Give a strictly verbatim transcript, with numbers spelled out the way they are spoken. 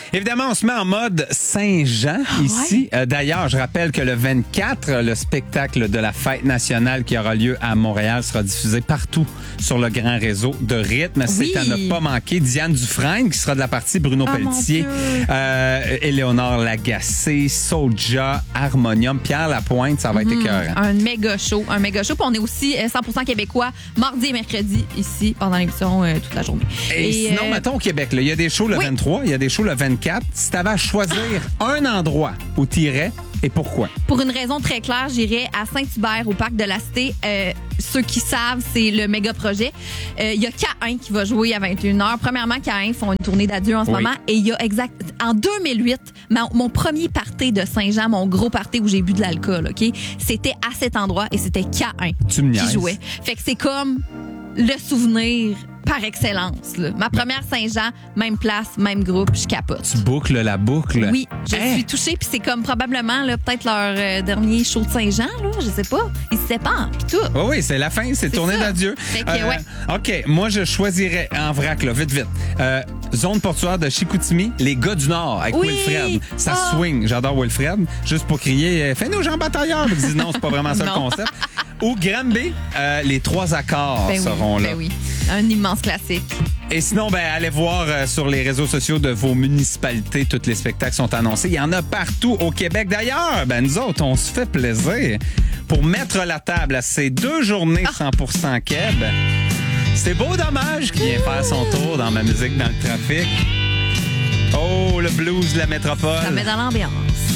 Évidemment, on se met en mode Saint-Jean Ah, ici. ouais. Euh, d'ailleurs, je rappelle que le vingt-quatre, le spectacle de la fête nationale qui aura lieu à Montréal sera diffusé partout sur le grand réseau de rythme. Oui. C'est à ne pas manquer. Diane Dufresne qui sera de la partie, Bruno Oh, Pelletier, mon Dieu. euh, Éléonore Lagacé, Soulja, Harmonium, Pierre Lapointe. Ça va être écœurant. Un méga show, un méga show. Puis on est aussi euh, cent pour cent québécois mardi et mercredi ici pendant l'émission euh, toute la journée. Et, sinon, euh, mettons au Québec, là, il y a des shows le oui. vingt-trois, il y a des shows le vingt-quatre. Si tu avais à choisir un endroit où tu irais et pourquoi? Pour une raison très claire, j'irai à Saint-Hubert, au Parc de la Cité. Euh, ceux qui savent, c'est le méga projet. Euh, Il y a K un qui va jouer à vingt et une heures. Premièrement, K un font une tournée d'adieu en ce Oui. moment. Et il y a exact... En deux mille huit, mon, mon premier party de Saint-Jean, mon gros party où j'ai bu de l'alcool, OK? C'était à cet endroit et c'était K un Tu me qui niaises. jouait. Fait que c'est comme le souvenir par excellence, là. Ma première Saint-Jean, même place, même groupe, je capote. Tu boucles la boucle. Oui, je Hein? suis touchée, puis c'est comme probablement là, peut-être leur euh, dernier show de Saint-Jean, là, je sais pas. Ils se séparent, puis tout. Oui, oui, c'est la fin, c'est tournée ça. d'adieu. Fait que, ouais. OK, moi, je choisirais en vrac, là, vite, vite. Euh, zone portuaire de Chicoutimi, les gars du Nord, avec Oui. Wilfred. Ça Ah. swing. J'adore Wilfred. Juste pour crier, euh, fais-nous Jean Batailleur. Ils disent non, c'est pas vraiment ça le Non. concept. Ou Granby, euh, les trois accords Ben seront oui, là. ben oui. Un immense classique. Et sinon, ben, allez voir euh, sur les réseaux sociaux de vos municipalités. Tous les spectacles sont annoncés. Il y en a partout au Québec. D'ailleurs, ben, nous autres, on se fait plaisir pour mettre la table à ces deux journées cent pour cent Québec. C'est Beau Dommage qui vient faire son tour dans ma musique dans le trafic. Oh, le blues de la métropole. Ça met dans l'ambiance.